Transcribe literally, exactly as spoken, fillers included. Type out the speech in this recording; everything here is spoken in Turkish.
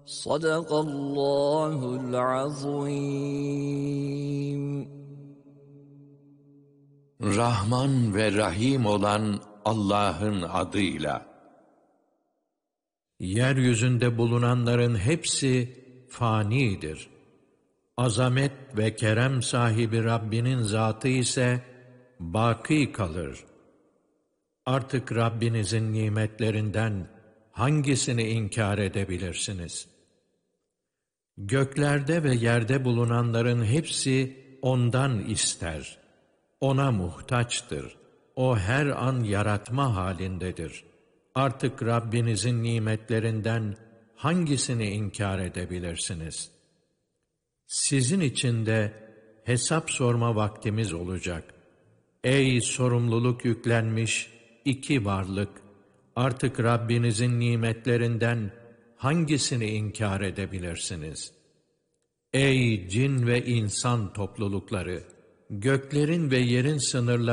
Sadakallahul azim. Rahman ve Rahim olan Allah'ın adıyla. Yeryüzünde bulunanların hepsi fanidir. Azamet ve kerem sahibi Rabbinin zatı ise baki kalır. Artık Rabbinizin nimetlerinden hangisini inkar edebilirsiniz? Göklerde ve yerde bulunanların hepsi ondan ister. Ona muhtaçtır. O her an yaratma halindedir. Artık Rabbinizin nimetlerinden hangisini inkar edebilirsiniz? Sizin için de hesap sorma vaktimiz olacak. Ey sorumluluk yüklenmiş iki varlık! Artık Rabbinizin nimetlerinden hangisini inkar edebilirsiniz? Ey cin ve insan toplulukları! Göklerin ve yerin sınırları